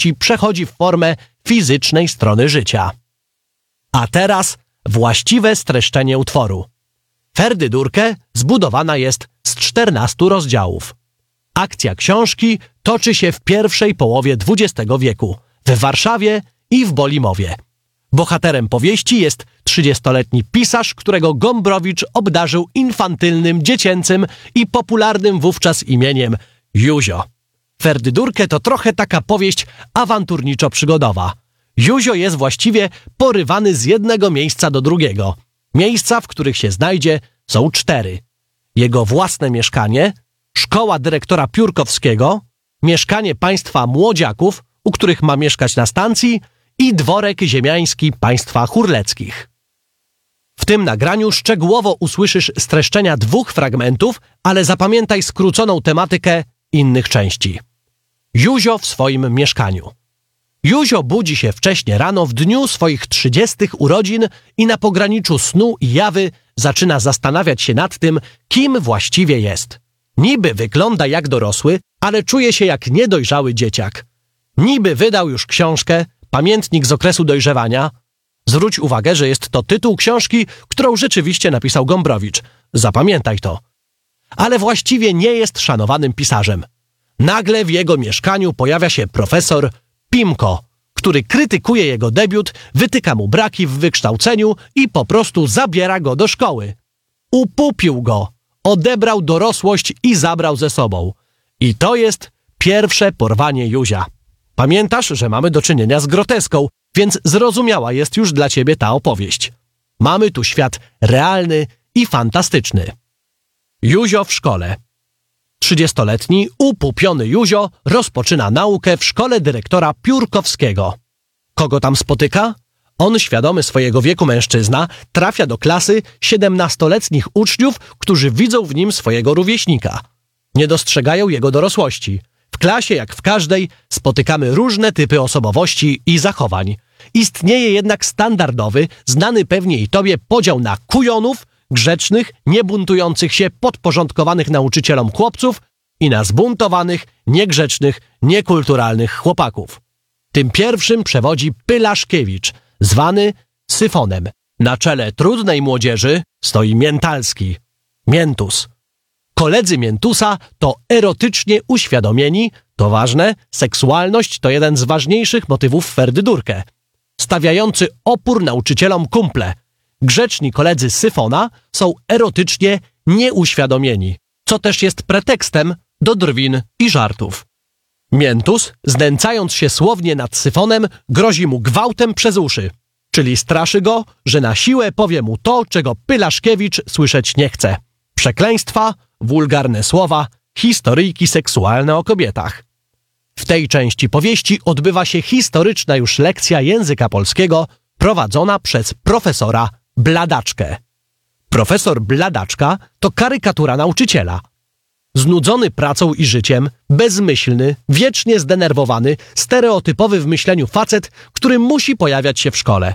opowieści przechodzi w formę fizycznej strony życia. A teraz właściwe streszczenie utworu. Ferdydurke zbudowana jest z 14 rozdziałów. Akcja książki toczy się w pierwszej połowie XX wieku w Warszawie i w Bolimowie. Bohaterem powieści jest 30-letni pisarz, którego Gombrowicz obdarzył infantylnym, dziecięcym i popularnym wówczas imieniem Józio. Ferdydurke to trochę taka powieść awanturniczo-przygodowa. Józio jest właściwie porywany z jednego miejsca do drugiego. Miejsca, w których się znajdzie, są 4. Jego własne mieszkanie, szkoła dyrektora Piórkowskiego, mieszkanie państwa młodziaków, u których ma mieszkać na stacji, i dworek ziemiański państwa Hurleckich. W tym nagraniu szczegółowo usłyszysz streszczenia 2 fragmentów, ale zapamiętaj skróconą tematykę innych części. Józio w swoim mieszkaniu. Józio budzi się wcześnie rano w dniu swoich 30 urodzin i na pograniczu snu i jawy zaczyna zastanawiać się nad tym, kim właściwie jest. Niby wygląda jak dorosły, ale czuje się jak niedojrzały dzieciak. Niby wydał już książkę, pamiętnik z okresu dojrzewania. Zwróć uwagę, że jest to tytuł książki, którą rzeczywiście napisał Gombrowicz. Zapamiętaj to. Ale właściwie nie jest szanowanym pisarzem. Nagle w jego mieszkaniu pojawia się profesor Pimko, który krytykuje jego debiut, wytyka mu braki w wykształceniu i po prostu zabiera go do szkoły. Upupił go, odebrał dorosłość i zabrał ze sobą. I to jest pierwsze porwanie Józia. Pamiętasz, że mamy do czynienia z groteską, więc zrozumiała jest już dla ciebie ta opowieść. Mamy tu świat realny i fantastyczny. Józio w szkole. 30-letni, upupiony Józio rozpoczyna naukę w szkole dyrektora Piórkowskiego. Kogo tam spotyka? On, świadomy swojego wieku mężczyzna, trafia do klasy 17-letnich uczniów, którzy widzą w nim swojego rówieśnika. Nie dostrzegają jego dorosłości. W klasie, jak w każdej, spotykamy różne typy osobowości i zachowań. Istnieje jednak standardowy, znany pewnie i tobie podział na kujonów, grzecznych, niebuntujących się, podporządkowanych nauczycielom chłopców i na zbuntowanych, niegrzecznych, niekulturalnych chłopaków. Tym pierwszym przewodzi Pylaszkiewicz, zwany Syfonem. Na czele trudnej młodzieży stoi Miętalski, Miętus. Koledzy Miętusa to erotycznie uświadomieni, to ważne, seksualność to jeden z ważniejszych motywów Ferdydurke. Stawiający opór nauczycielom kumple. Grzeczni koledzy Syfona są erotycznie nieuświadomieni, co też jest pretekstem do drwin i żartów. Miętus, znęcając się słownie nad Syfonem, grozi mu gwałtem przez uszy, czyli straszy go, że na siłę powie mu to, czego Pylaszkiewicz słyszeć nie chce. Przekleństwa, wulgarne słowa, historyjki seksualne o kobietach. W tej części powieści odbywa się historyczna już lekcja języka polskiego prowadzona przez profesora Bladaczkę. Profesor Bladaczka to karykatura nauczyciela. Znudzony pracą i życiem, bezmyślny, wiecznie zdenerwowany, stereotypowy w myśleniu facet, który musi pojawiać się w szkole.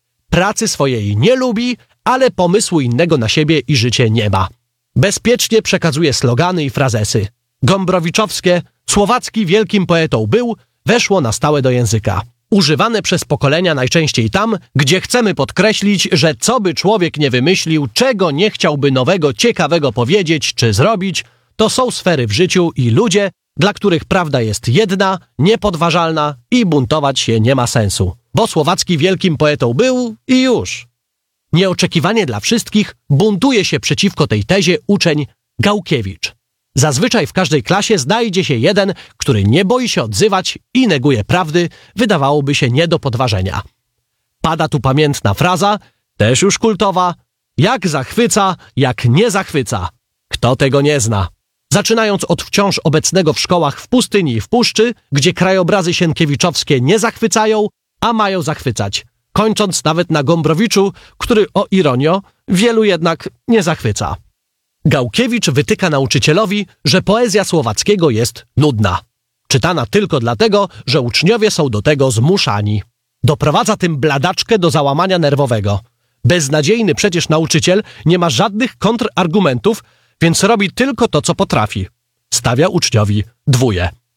Pracy swojej nie lubi, ale pomysłu innego na siebie i życie nie ma. Bezpiecznie przekazuje slogany i frazesy. Gombrowiczowskie, Słowacki wielkim poetą był, weszło na stałe do języka. Używane przez pokolenia najczęściej tam, gdzie chcemy podkreślić, że co by człowiek nie wymyślił, czego nie chciałby nowego, ciekawego powiedzieć czy zrobić, to są sfery w życiu i ludzie, dla których prawda jest jedna, niepodważalna i buntować się nie ma sensu. Bo Słowacki wielkim poetą był i już. Nieoczekiwanie dla wszystkich buntuje się przeciwko tej tezie uczeń Gałkiewicz. Zazwyczaj w każdej klasie znajdzie się jeden, który nie boi się odzywać i neguje prawdy, wydawałoby się nie do podważenia. Pada tu pamiętna fraza, też już kultowa, jak zachwyca, jak nie zachwyca. Kto tego nie zna? Zaczynając od wciąż obecnego w szkołach w pustyni i w puszczy, gdzie krajobrazy sienkiewiczowskie nie zachwycają, a mają zachwycać. Kończąc nawet na Gombrowiczu, który, o ironio, wielu jednak nie zachwyca. Gałkiewicz wytyka nauczycielowi, że poezja Słowackiego jest nudna. Czytana tylko dlatego, że uczniowie są do tego zmuszani. Doprowadza tym Bladaczkę do załamania nerwowego. Beznadziejny przecież nauczyciel nie ma żadnych kontrargumentów, więc robi tylko to, co potrafi. Stawia uczniowi 2.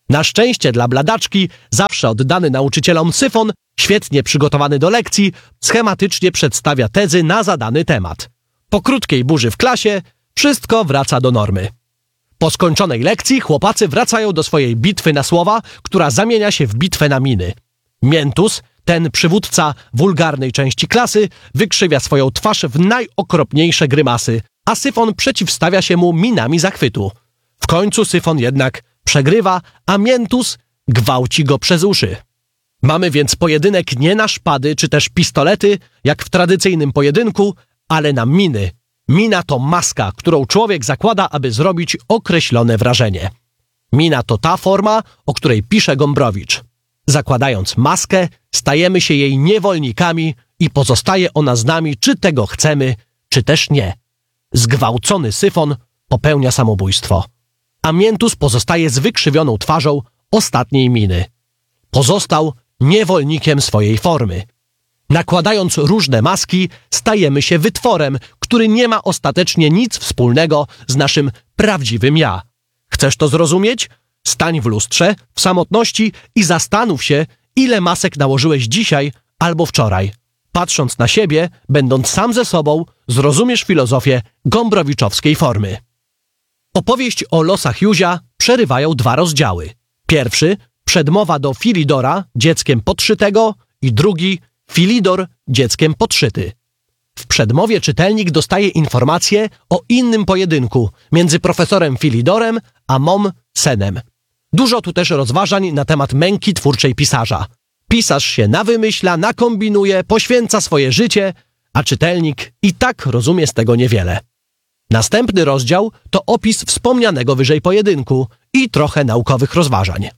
Na szczęście dla Bladaczki, zawsze oddany nauczycielom Syfon, świetnie przygotowany do lekcji, schematycznie przedstawia tezy na zadany temat. Po krótkiej burzy w klasie wszystko wraca do normy. Po skończonej lekcji chłopacy wracają do swojej bitwy na słowa, która zamienia się w bitwę na miny. Miętus, ten przywódca wulgarnej części klasy, wykrzywia swoją twarz w najokropniejsze grymasy, a Syfon przeciwstawia się mu minami zachwytu. W końcu Syfon jednak przegrywa, a Miętus gwałci go przez uszy. Mamy więc pojedynek nie na szpady czy też pistolety, jak w tradycyjnym pojedynku, ale na miny. Mina to maska, którą człowiek zakłada, aby zrobić określone wrażenie. Mina to ta forma, o której pisze Gombrowicz. Zakładając maskę, stajemy się jej niewolnikami i pozostaje ona z nami, czy tego chcemy, czy też nie. Zgwałcony Syfon popełnia samobójstwo, a Miętus pozostaje z wykrzywioną twarzą ostatniej miny. Pozostał niewolnikiem swojej formy. Nakładając różne maski, stajemy się wytworem, który nie ma ostatecznie nic wspólnego z naszym prawdziwym ja. Chcesz to zrozumieć? Stań w lustrze, w samotności i zastanów się, ile masek nałożyłeś dzisiaj albo wczoraj. Patrząc na siebie, będąc sam ze sobą, zrozumiesz filozofię gombrowiczowskiej formy. Opowieść o losach Józia przerywają 2 rozdziały. Pierwszy, przedmowa do Filidora, dzieckiem podszytego, i drugi, Filidor, dzieckiem podszyty. W przedmowie czytelnik dostaje informacje o innym pojedynku między profesorem Filidorem a mom Senem. Dużo tu też rozważań na temat męki twórczej pisarza. Pisarz się nawymyśla, nakombinuje, poświęca swoje życie, a czytelnik i tak rozumie z tego niewiele. Następny rozdział to opis wspomnianego wyżej pojedynku i trochę naukowych rozważań.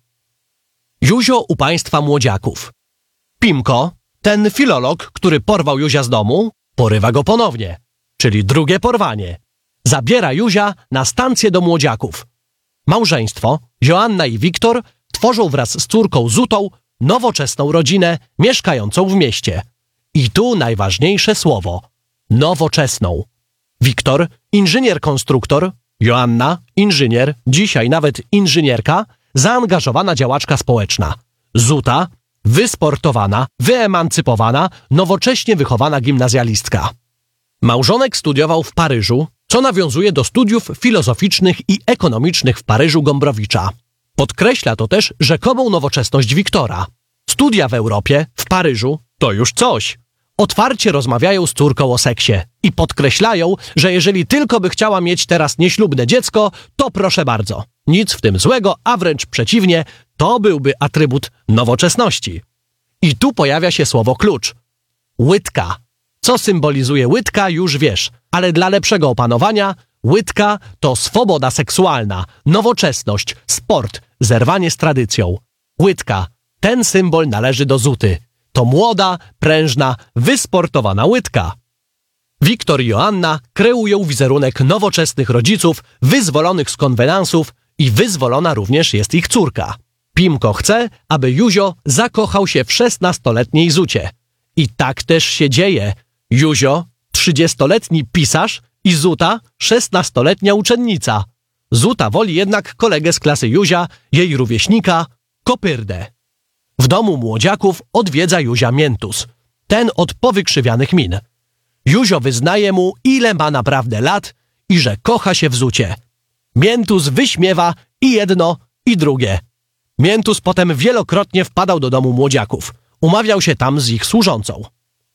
Józio u państwa młodziaków. Pimko, ten filolog, który porwał Józia z domu, porywa go ponownie, czyli drugie porwanie. Zabiera Józia na stację do młodziaków. Małżeństwo, Joanna i Wiktor, tworzą wraz z córką Zutą nowoczesną rodzinę mieszkającą w mieście. I tu najważniejsze słowo – nowoczesną. Wiktor, inżynier-konstruktor, Joanna, inżynier, dzisiaj nawet inżynierka, zaangażowana działaczka społeczna. Zuta, wysportowana, wyemancypowana, nowocześnie wychowana gimnazjalistka. Małżonek studiował w Paryżu, co nawiązuje do studiów filozoficznych i ekonomicznych w Paryżu Gombrowicza. Podkreśla to też rzekomą nowoczesność Wiktora. Studia w Europie, w Paryżu, to już coś. Otwarcie rozmawiają z córką o seksie i podkreślają, że jeżeli tylko by chciała mieć teraz nieślubne dziecko, to proszę bardzo. Nic w tym złego, a wręcz przeciwnie, to byłby atrybut nowoczesności. I tu pojawia się słowo klucz. Łydka. Co symbolizuje łydka, już wiesz, ale dla lepszego opanowania łydka to swoboda seksualna, nowoczesność, sport, zerwanie z tradycją. Łydka. Ten symbol należy do Zuty. To młoda, prężna, wysportowana łydka. Wiktor i Joanna kreują wizerunek nowoczesnych rodziców, wyzwolonych z konwenansów i wyzwolona również jest ich córka. Pimko chce, aby Józio zakochał się w 16-letniej Zucie. I tak też się dzieje. Józio, 30-letni pisarz i Zuta, 16-letnia uczennica. Zuta woli jednak kolegę z klasy Józia, jej rówieśnika, Kopyrdę. W domu młodziaków odwiedza Józia Miętus, ten od powykrzywianych min. Józio wyznaje mu, ile ma naprawdę lat i że kocha się w Zucie. Miętus wyśmiewa i jedno, i drugie. Miętus potem wielokrotnie wpadał do domu młodziaków. Umawiał się tam z ich służącą.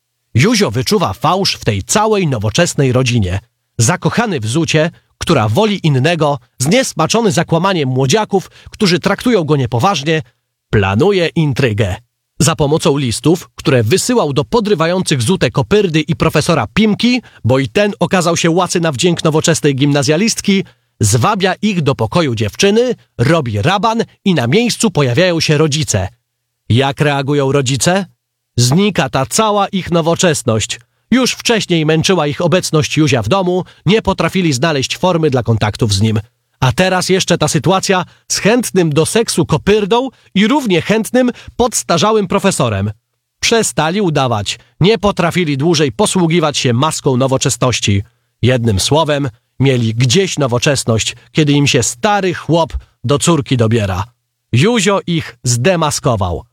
Józio wyczuwa fałsz w tej całej nowoczesnej rodzinie. Zakochany w Zucie, która woli innego, zniesmaczony zakłamaniem młodziaków, którzy traktują go niepoważnie, planuje intrygę. Za pomocą listów, które wysyłał do podrywających Zutę Kopyrdy i profesora Pimki, bo i ten okazał się łacy na wdzięk nowoczesnej gimnazjalistki, zwabia ich do pokoju dziewczyny, robi raban i na miejscu pojawiają się rodzice. Jak reagują rodzice? Znika ta cała ich nowoczesność. Już wcześniej męczyła ich obecność Józia w domu, nie potrafili znaleźć formy dla kontaktów z nim. A teraz jeszcze ta sytuacja z chętnym do seksu Kopyrdą i równie chętnym podstarzałym profesorem. Przestali udawać, nie potrafili dłużej posługiwać się maską nowoczesności. Jednym słowem, mieli gdzieś nowoczesność, kiedy im się stary chłop do córki dobiera. Józio ich zdemaskował.